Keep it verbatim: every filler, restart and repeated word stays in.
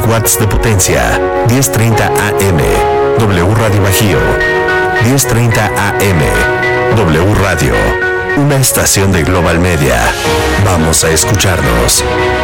watts de potencia. diez treinta A M. W Radio Bajío. diez treinta A M. W Radio. Una estación de Global Media. Vamos a escucharnos.